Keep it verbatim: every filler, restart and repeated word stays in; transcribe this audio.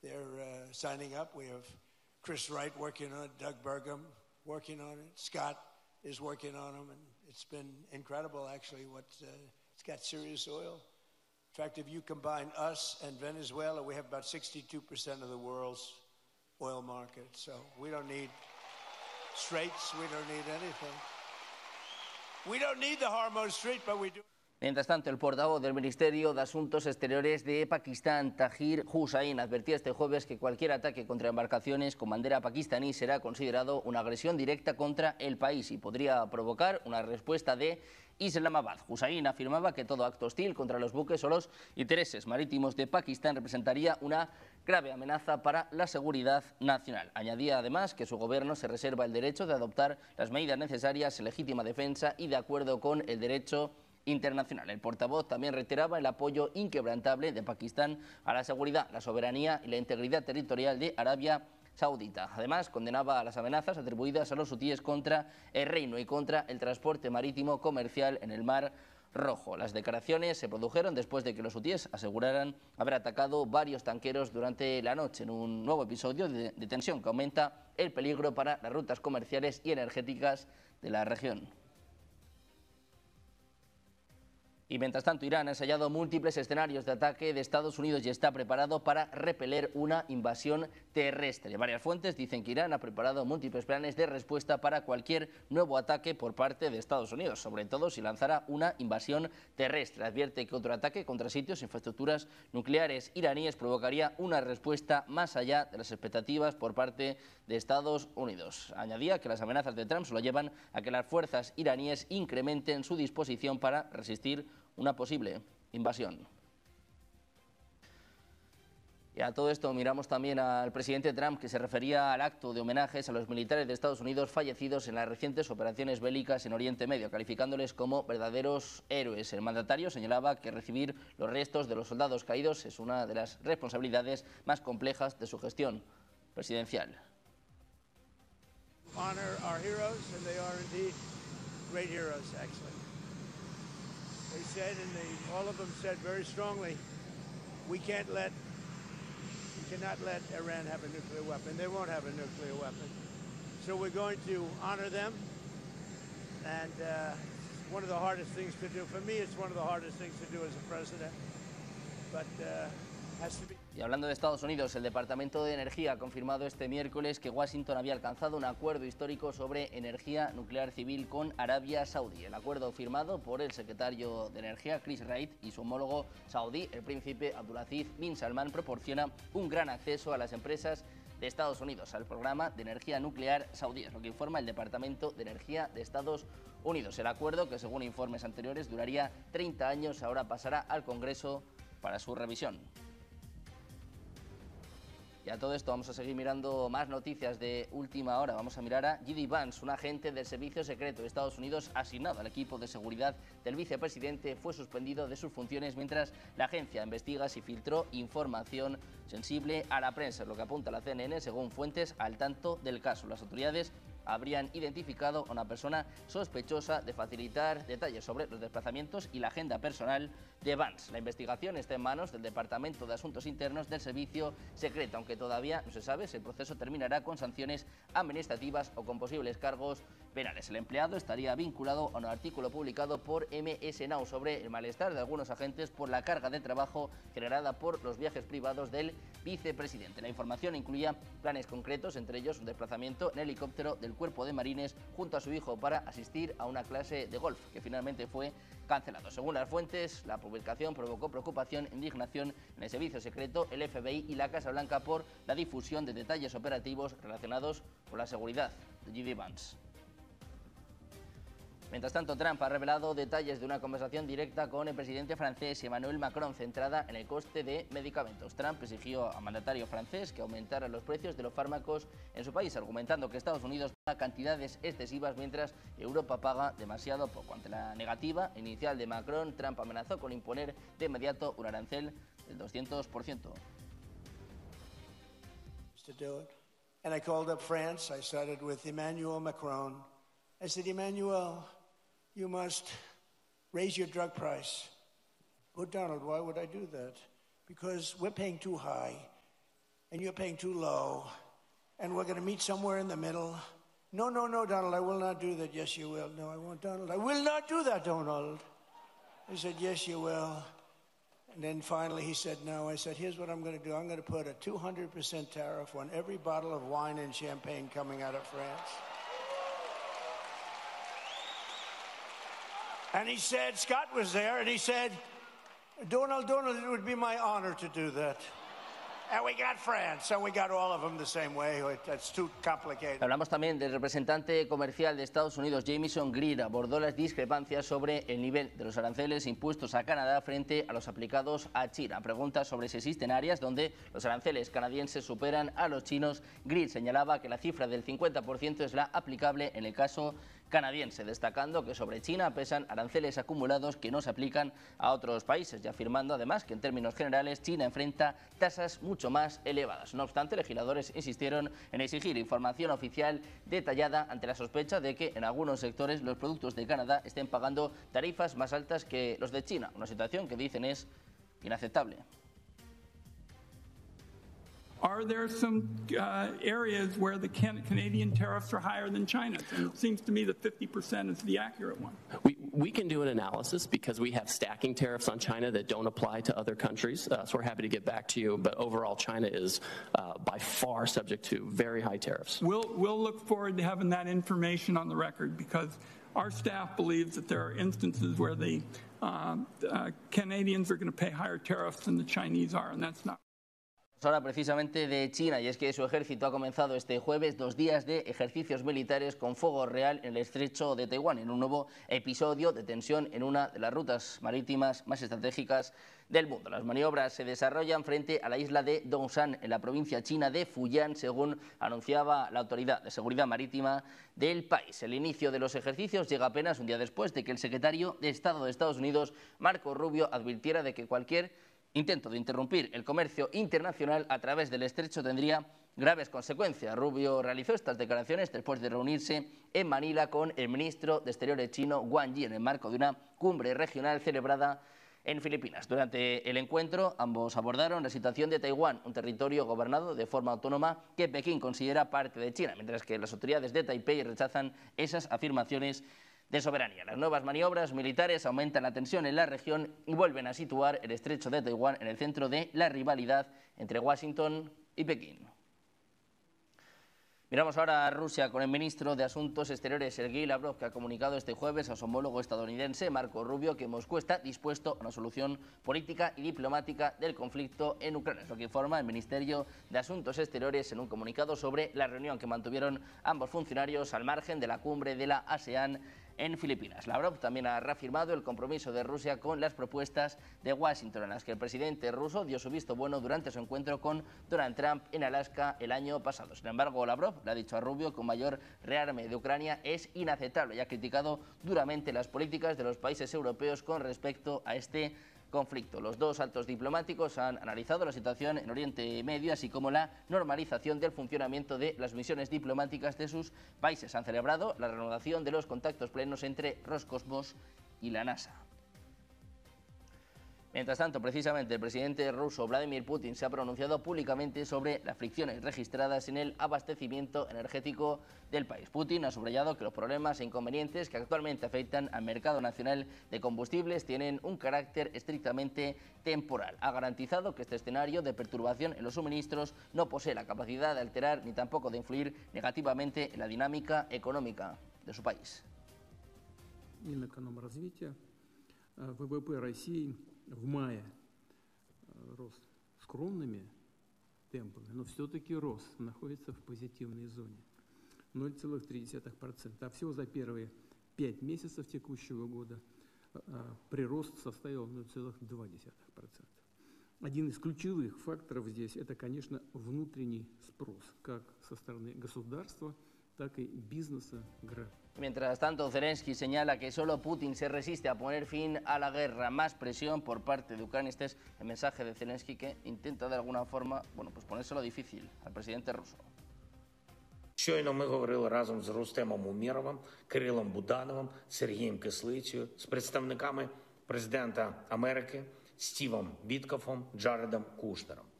they're uh, signing up. We have Chris Wright working on it, Doug Burgum working on it, Scott is working on them, and it's been incredible, actually. What uh, it's got serious oil. In fact, if you combine us and Venezuela, we have about sixty-two percent of the world's oil market. So we don't need straits, we don't need anything. We don't need the Hormuz Strait, but we do. Mientras tanto, el portavoz del Ministerio de Asuntos Exteriores de Pakistán, Tahir Hussain, advertía este jueves que cualquier ataque contra embarcaciones con bandera pakistaní será considerado una agresión directa contra el país y podría provocar una respuesta de Islamabad. Hussain afirmaba que todo acto hostil contra los buques o los intereses marítimos de Pakistán representaría una grave amenaza para la seguridad nacional. Añadía además que su gobierno se reserva el derecho de adoptar las medidas necesarias en legítima defensa y de acuerdo con el derecho internacional. El portavoz también reiteraba el apoyo inquebrantable de Pakistán a la seguridad, la soberanía y la integridad territorial de Arabia Saudita. Además, condenaba las amenazas atribuidas a los hutíes contra el reino y contra el transporte marítimo comercial en el Mar Rojo. Las declaraciones se produjeron después de que los hutíes aseguraran haber atacado varios tanqueros durante la noche en un nuevo episodio de, de tensión que aumenta el peligro para las rutas comerciales y energéticas de la región. Y mientras tanto, Irán ha ensayado múltiples escenarios de ataque de Estados Unidos y está preparado para repeler una invasión terrestre. Varias fuentes dicen que Irán ha preparado múltiples planes de respuesta para cualquier nuevo ataque por parte de Estados Unidos, sobre todo si lanzara una invasión terrestre. Advierte que otro ataque contra sitios e infraestructuras nucleares iraníes provocaría una respuesta más allá de las expectativas por parte de Estados Unidos. Añadía que las amenazas de Trump solo llevan a que las fuerzas iraníes incrementen su disposición para resistir una posible invasión. Y a todo esto miramos también al presidente Trump, que se refería al acto de homenajes a los militares de Estados Unidos fallecidos en las recientes operaciones bélicas en Oriente Medio, calificándoles como verdaderos héroes. El mandatario señalaba que recibir los restos de los soldados caídos es una de las responsabilidades más complejas de su gestión presidencial. Honor our heroes, and they are indeed great heroes, actually. They said, and they, all of them said very strongly, we can't let, we cannot let Iran have a nuclear weapon. They won't have a nuclear weapon. So we're going to honor them. And uh, one of the hardest things to do, for me, it's one of the hardest things to do as a president. But uh, has to be. Y hablando de Estados Unidos, el Departamento de Energía ha confirmado este miércoles que Washington había alcanzado un acuerdo histórico sobre energía nuclear civil con Arabia Saudí. El acuerdo firmado por el secretario de Energía, Chris Wright, y su homólogo saudí, el príncipe Abdulaziz bin Salman, proporciona un gran acceso a las empresas de Estados Unidos al programa de energía nuclear saudí, es lo que informa el Departamento de Energía de Estados Unidos. El acuerdo, que según informes anteriores duraría treinta años, ahora pasará al Congreso para su revisión. Y a todo esto vamos a seguir mirando más noticias de última hora. Vamos a mirar a J D Vance, un agente del Servicio Secreto de Estados Unidos asignado al equipo de seguridad del vicepresidente, fue suspendido de sus funciones mientras la agencia investiga si filtró información sensible a la prensa, lo que apunta la C N N según fuentes al tanto del caso. Las autoridades habrían identificado a una persona sospechosa de facilitar detalles sobre los desplazamientos y la agenda personal de Vance. La investigación está en manos del Departamento de Asuntos Internos del Servicio Secreto, aunque todavía no se sabe si el proceso terminará con sanciones administrativas o con posibles cargos penales. El empleado estaría vinculado a un artículo publicado por M S Now sobre el malestar de algunos agentes por la carga de trabajo generada por los viajes privados del vicepresidente. La información incluía planes concretos, entre ellos un desplazamiento en helicóptero del Cuerpo de Marines junto a su hijo para asistir a una clase de golf, que finalmente fue cancelado. Según las fuentes, la publicación provocó preocupación e indignación en el Servicio Secreto, el F B I y la Casa Blanca por la difusión de detalles operativos relacionados con la seguridad de J D Vance. Mientras tanto, Trump ha revelado detalles de una conversación directa con el presidente francés Emmanuel Macron centrada en el coste de medicamentos. Trump exigió al mandatario francés que aumentara los precios de los fármacos en su país, argumentando que Estados Unidos paga cantidades excesivas mientras Europa paga demasiado poco. Ante la negativa inicial de Macron, Trump amenazó con imponer de inmediato un arancel del doscientos por ciento. And I called up France. I started with Emmanuel Macron. I said, Emmanuel, you must raise your drug price. Oh, Donald, why would I do that? Because we're paying too high. and you're paying too low, and we're going to meet somewhere in the middle. No, no, no, Donald, I will not do that. Yes, you will. No, I won't, Donald. I will not do that, Donald. I said, yes, you will. And then finally he said, no. I said, here's what I'm going to do. I'm going to put a two hundred percent tariff on every bottle of wine and champagne coming out of France. And he said, Scott was there, and he said, Donald, Donald, it would be my honor to do that. And we got France, and we got all of them the same way. It's too complicated. Hablamos también del representante comercial de Estados Unidos, Jamieson Greer, abordó las discrepancias sobre el nivel de los aranceles impuestos a Canadá frente a los aplicados a China. Pregunta sobre si existen áreas donde los aranceles canadienses superan a los chinos. Greer señalaba que la cifra del cincuenta por ciento es la aplicable en el caso canadiense, destacando que sobre China pesan aranceles acumulados que no se aplican a otros países y afirmando además que en términos generales China enfrenta tasas mucho más elevadas. No obstante, legisladores insistieron en exigir información oficial detallada ante la sospecha de que en algunos sectores los productos de Canadá estén pagando tarifas más altas que los de China, una situación que dicen es inaceptable. Are there some uh, areas where the can Canadian tariffs are higher than China's? And it seems to me that fifty percent is the accurate one. We, we can do an analysis because we have stacking tariffs on China that don't apply to other countries. Uh, so we're happy to get back to you. But overall, China is uh, by far subject to very high tariffs. We'll, we'll look forward to having that information on the record because our staff believes that there are instances where the uh, uh, Canadians are going to pay higher tariffs than the Chinese are, and that's not. Ahora precisamente de China, y es que su ejército ha comenzado este jueves dos días de ejercicios militares con fuego real en el estrecho de Taiwán, en un nuevo episodio de tensión en una de las rutas marítimas más estratégicas del mundo. Las maniobras se desarrollan frente a la isla de Dongshan, en la provincia china de Fujian, según anunciaba la Autoridad de Seguridad Marítima del país. El inicio de los ejercicios llega apenas un día después de que el secretario de Estado de Estados Unidos, Marco Rubio, advirtiera de que cualquier intento de interrumpir el comercio internacional a través del estrecho tendría graves consecuencias. Rubio realizó estas declaraciones después de reunirse en Manila con el ministro de Exteriores chino Wang Yi en el marco de una cumbre regional celebrada en Filipinas. Durante el encuentro, ambos abordaron la situación de Taiwán, un territorio gobernado de forma autónoma que Pekín considera parte de China, mientras que las autoridades de Taipei rechazan esas afirmaciones de soberanía. Las nuevas maniobras militares aumentan la tensión en la región y vuelven a situar el estrecho de Taiwán en el centro de la rivalidad entre Washington y Pekín. Miramos ahora a Rusia con el ministro de Asuntos Exteriores, Sergei Lavrov, que ha comunicado este jueves a su homólogo estadounidense, Marco Rubio, que Moscú está dispuesto a una solución política y diplomática del conflicto en Ucrania. Es lo que informa el Ministerio de Asuntos Exteriores en un comunicado sobre la reunión que mantuvieron ambos funcionarios al margen de la cumbre de la ASEAN en Filipinas. Lavrov también ha reafirmado el compromiso de Rusia con las propuestas de Washington, en las que el presidente ruso dio su visto bueno durante su encuentro con Donald Trump en Alaska el año pasado. Sin embargo, Lavrov le ha dicho a Rubio que un mayor rearme de Ucrania es inaceptable y ha criticado duramente las políticas de los países europeos con respecto a este conflicto. Los dos altos diplomáticos han analizado la situación en Oriente Medio, así como la normalización del funcionamiento de las misiones diplomáticas de sus países. Han celebrado la reanudación de los contactos plenos entre Roscosmos y la NASA. Mientras tanto, precisamente el presidente ruso Vladimir Putin se ha pronunciado públicamente sobre las fricciones registradas en el abastecimiento energético del país. Putin ha subrayado que los problemas e inconvenientes que actualmente afectan al mercado nacional de combustibles tienen un carácter estrictamente temporal. Ha garantizado que este escenario de perturbación en los suministros no posee la capacidad de alterar ni tampoco de influir negativamente en la dinámica económica de su país. В мае рос скромными темпами, но все-таки рост находится в позитивной зоне ноль целых три десятых процента. А всего за первые пять месяцев текущего года прирост составил ноль целых два десятых процента. Один из ключевых факторов здесь – это, конечно, внутренний спрос, как со стороны государства, так и бизнеса, граждан. Mientras tanto, Zelensky señala que solo Putin se resiste a poner fin a la guerra. Más presión por parte de Ucrania. Este es el mensaje de Zelensky, que intenta de alguna forma, bueno, pues ponérselo difícil al presidente ruso. Щойно ми говорили разом з Рустемом Умєровим, Кирилом Будановим, Сергієм Кислицею, з представниками президента Америки Стівом Віткофом, Джаредом Кушнером.